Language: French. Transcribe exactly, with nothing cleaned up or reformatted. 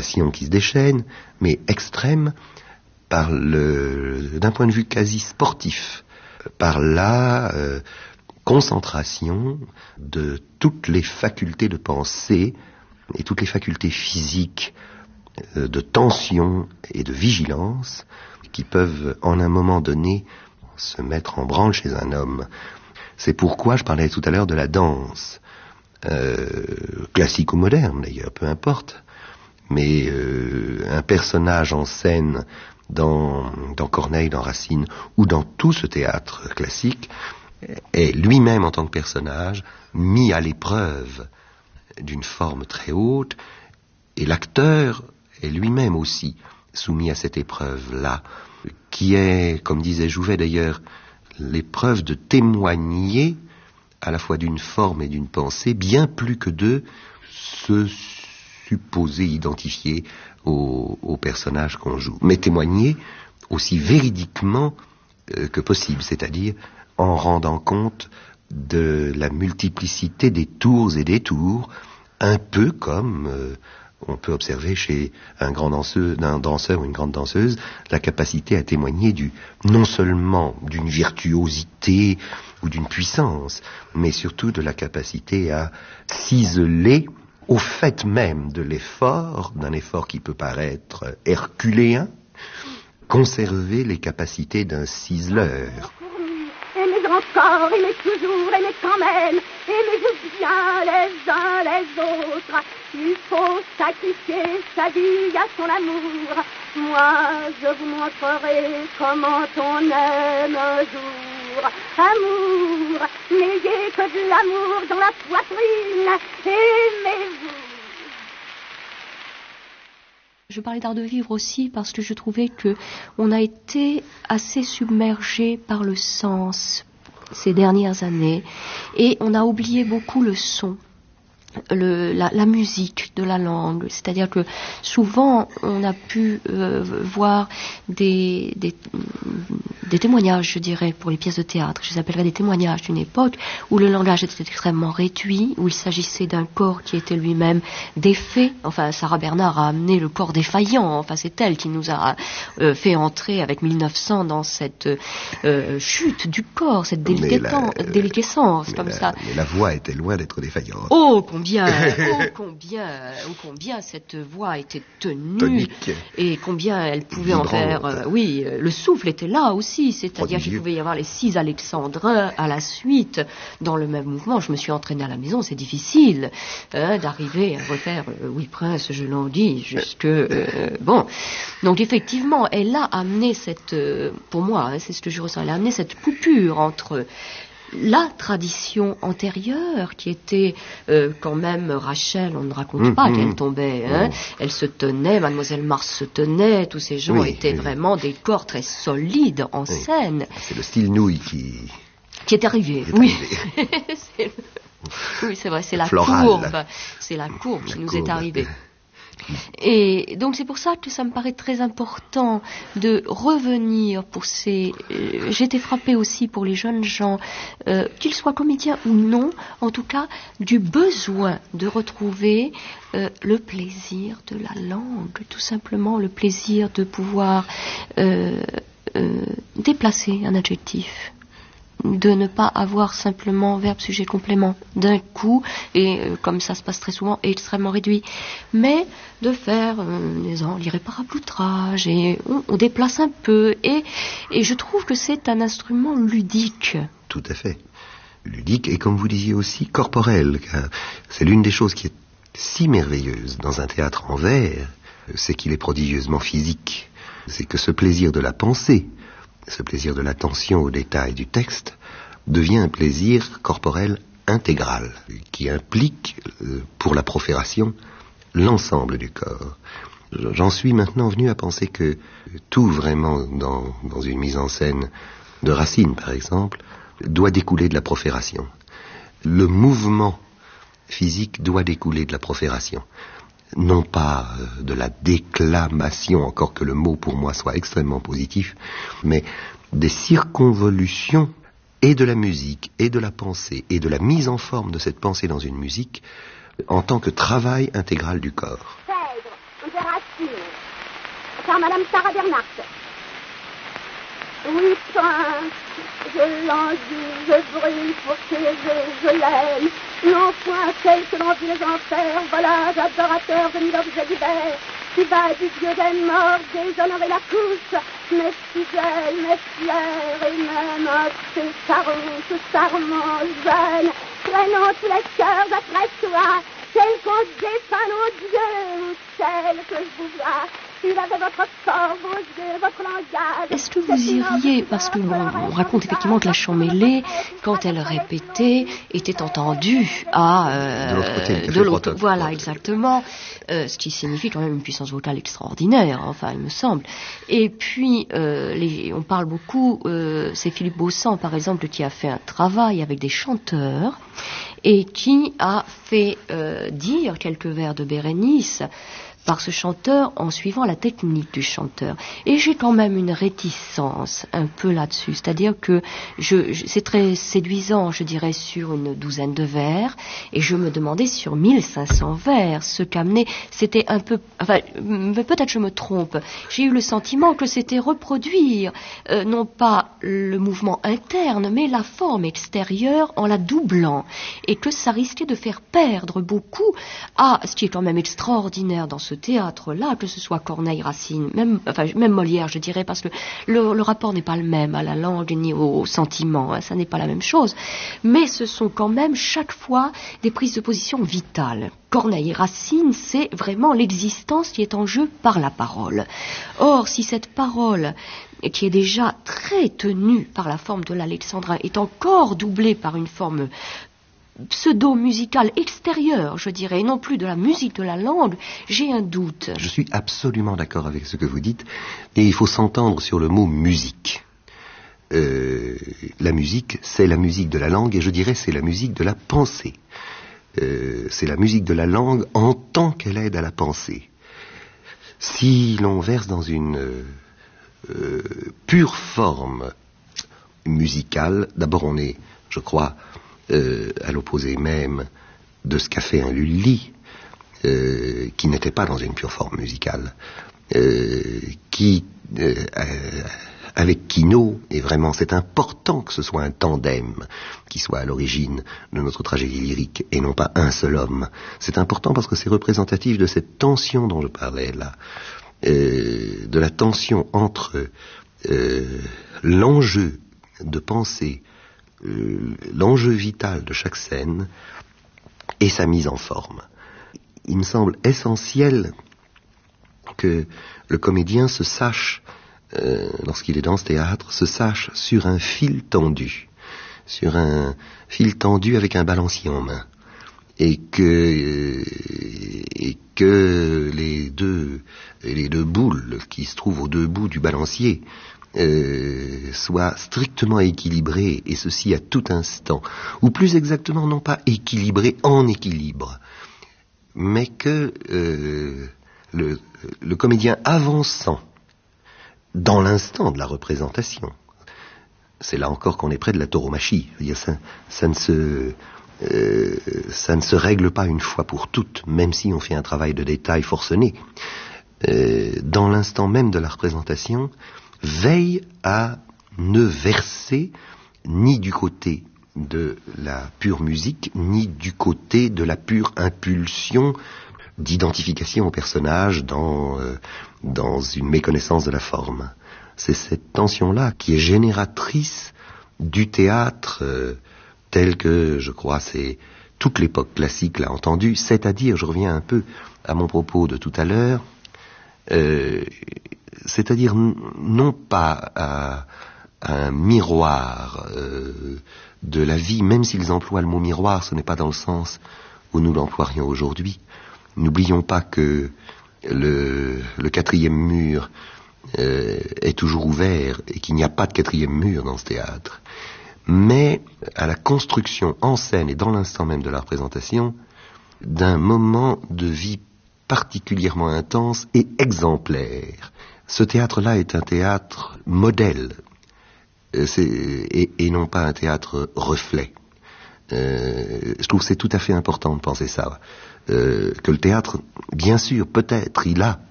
passion qui se déchaîne, mais extrême par le, d'un point de vue quasi sportif, par la euh, concentration de toutes les facultés de pensée et toutes les facultés physiques euh, de tension et de vigilance qui peuvent en un moment donné se mettre en branle chez un homme. C'est pourquoi je parlais tout à l'heure de la danse, euh, classique ou moderne d'ailleurs, peu importe, mais euh, un personnage en scène dans, dans Corneille, dans Racine, ou dans tout ce théâtre classique, est lui-même en tant que personnage mis à l'épreuve d'une forme très haute, et l'acteur est lui-même aussi soumis à cette épreuve-là, qui est, comme disait Jouvet d'ailleurs, l'épreuve de témoigner à la fois d'une forme et d'une pensée, bien plus que de se supposer identifier au, au personnage qu'on joue, mais témoigner aussi véridiquement euh, que possible, c'est-à-dire en rendant compte de la multiplicité des tours et détours, un peu comme euh, on peut observer chez un grand danseur, un danseur ou une grande danseuse, la capacité à témoigner du, non seulement d'une virtuosité ou d'une puissance, mais surtout de la capacité à ciseler au fait même de l'effort, d'un effort qui peut paraître herculéen, conserver les capacités d'un ciseleur. Aimez encore, aimez toujours, aimez quand même, aimez-vous bien les uns les autres. Il faut sacrifier sa vie à son amour. Moi, je vous montrerai comment on aime un jour. Amour, n'ayez que de l'amour dans la poitrine, aimez-vous. Je parlais d'art de vivre aussi parce que je trouvais que on a été assez submergé par le sens ces dernières années et on a oublié beaucoup le son. Le, la, la musique de la langue, c'est-à-dire que souvent on a pu euh, voir des, des, des témoignages, je dirais, pour les pièces de théâtre, je les appellerais des témoignages d'une époque où le langage était extrêmement réduit, où il s'agissait d'un corps qui était lui-même défait. Enfin, Sarah Bernard a amené le corps défaillant, enfin c'est elle qui nous a euh, fait entrer avec mille neuf cents dans cette euh, chute du corps, cette déliquescence comme la, ça. Mais la voix était loin d'être défaillante. Oh, Combien, oh, combien, oh, combien cette voix était tenue tonique et combien elle pouvait en faire. Euh, oui, le souffle était là aussi, c'est-à-dire qu'il pouvait y avoir les six alexandrins à la suite dans le même mouvement. Je me suis entraînée à la maison, c'est difficile hein, d'arriver à refaire euh, Oui Prince, je l'en dis, jusque euh, bon. Donc effectivement, elle a amené cette, euh, pour moi, hein, c'est ce que je ressens, elle a amené cette coupure entre la tradition antérieure qui était euh, quand même Rachel, on ne raconte mmh, pas mmh. qu'elle tombait, hein. oh. Elle se tenait, Mademoiselle Mars se tenait, tous ces gens oui, étaient oui. vraiment des corps très solides en oui. scène. C'est le style nouille qui... qui est arrivé, est oui. Arrivé. c'est le... Oui, c'est vrai, c'est la Floral. courbe, c'est la courbe la qui nous courbe. est arrivée. Et donc c'est pour ça que ça me paraît très important de revenir pour ces... Euh, j'ai été frappée aussi pour les jeunes gens, euh, qu'ils soient comédiens ou non, en tout cas du besoin de retrouver euh, le plaisir de la langue, tout simplement le plaisir de pouvoir euh, euh, déplacer un adjectif, de ne pas avoir simplement verbe, sujet, complément d'un coup, et euh, comme ça se passe très souvent, extrêmement réduit, mais de faire euh, des enlirés paraploutrage, et on, on déplace un peu, et, et je trouve que c'est un instrument ludique. Tout à fait. Ludique, et comme vous disiez aussi, corporel, car c'est l'une des choses qui est si merveilleuse dans un théâtre en vers, c'est qu'il est prodigieusement physique. C'est que ce plaisir de la pensée, ce plaisir de l'attention aux détails du texte devient un plaisir corporel intégral qui implique euh, pour la profération l'ensemble du corps. J'en suis maintenant venu à penser que tout vraiment dans, dans une mise en scène de Racine par exemple doit découler de la profération. Le mouvement physique doit découler de la profération. Non pas euh, de la déclamation, encore que le mot pour moi soit extrêmement positif, mais des circonvolutions et de la musique, et de la pensée, et de la mise en forme de cette pensée dans une musique, en tant que travail intégral du corps. Phèdre, on verra par Madame Sarah Bernhardt. Oui, prince, je l'enduis, je brûle pour qu'aider, je l'aime. Non point celle que l'on vit les enfers, volage, adorateur de mille objets divers, qui va du Dieu des morts déshonorer la couche, mais fidèle, mais fière, et même un peu farouche, charmant, jeune, traînant tous les cœurs après soi, celle qu'on défend nos dieux, celle que je vous vois. Il avait votre corps, vos yeux, votre langage. Est-ce que vous iriez, parce que bon, on raconte effectivement que la Champmeslé, quand elle répétait, était entendue à euh, de l'autre côté, de l'autre, voilà, exactement, euh, ce qui signifie quand même une puissance vocale extraordinaire, enfin, il me semble. Et puis, euh, les, on parle beaucoup, euh, c'est Philippe Beauchamp, par exemple, qui a fait un travail avec des chanteurs et qui a fait euh, dire quelques vers de Bérénice par ce chanteur en suivant la technique du chanteur. Et j'ai quand même une réticence un peu là-dessus, c'est-à-dire que je, je, c'est très séduisant, je dirais, sur une douzaine de vers, et je me demandais sur mille cinq cents vers, ce qu'amenait, c'était un peu, enfin, peut-être je me trompe, j'ai eu le sentiment que c'était reproduire, euh, non pas le mouvement interne, mais la forme extérieure en la doublant, et que ça risquait de faire perdre beaucoup à ce qui est quand même extraordinaire dans ce théâtre-là, que ce soit Corneille, Racine, même, enfin, même Molière, je dirais, parce que le, le rapport n'est pas le même à la langue ni au sentiment, hein, ça n'est pas la même chose, mais ce sont quand même chaque fois des prises de position vitales. Corneille et Racine, c'est vraiment l'existence qui est en jeu par la parole. Or, si cette parole, qui est déjà très tenue par la forme de l'alexandrin, est encore doublée par une forme pseudo-musicale extérieure, je dirais, et non plus de la musique de la langue, j'ai un doute. Je suis absolument d'accord avec ce que vous dites, et il faut s'entendre sur le mot musique. Euh, la musique, c'est la musique de la langue, et je dirais c'est la musique de la pensée. Euh, c'est la musique de la langue en tant qu'elle aide à la pensée. Si l'on verse dans une euh, pure forme musicale, d'abord on est, je crois, Euh, à l'opposé même de ce qu'a fait un Lully, euh, qui n'était pas dans une pure forme musicale, euh, qui, euh, euh, avec Quinault, et vraiment c'est important que ce soit un tandem qui soit à l'origine de notre tragédie lyrique, et non pas un seul homme. C'est important parce que c'est représentatif de cette tension dont je parlais là, euh, de la tension entre euh, l'enjeu de penser, Euh, l'enjeu vital de chaque scène et sa mise en forme. Il me semble essentiel que le comédien se sache, euh, lorsqu'il est dans ce théâtre, se sache sur un fil tendu, sur un fil tendu avec un balancier en main, et que euh, et que les deux les deux boules qui se trouvent aux deux bouts du balancier Euh, soit strictement équilibré, et ceci à tout instant, ou plus exactement non pas équilibré en équilibre, mais que euh, le, le comédien avançant dans l'instant de la représentation, c'est là encore qu'on est près de la tauromachie, c'est-à-dire ça, ça ne se euh, ça ne se règle pas une fois pour toutes, même si on fait un travail de détail forcené. Euh, dans l'instant même de la représentation, veille à ne verser ni du côté de la pure musique, ni du côté de la pure impulsion d'identification au personnage dans, euh, dans une méconnaissance de la forme. C'est cette tension-là qui est génératrice du théâtre euh, tel que, je crois, c'est toute l'époque classique l'a entendu, c'est-à-dire, je reviens un peu à mon propos de tout à l'heure, euh, c'est-à-dire n- non pas à, à un miroir euh, de la vie, même s'ils emploient le mot miroir, ce n'est pas dans le sens où nous l'emploierions aujourd'hui. N'oublions pas que le, le quatrième mur euh, est toujours ouvert et qu'il n'y a pas de quatrième mur dans ce théâtre. Mais à la construction en scène et dans l'instant même de la représentation d'un moment de vie particulièrement intense et exemplaire. Ce théâtre-là est un théâtre modèle, c'est, et, et non pas un théâtre reflet. Euh, je trouve que c'est tout à fait important de penser ça. Euh, que le théâtre, bien sûr, peut-être, il a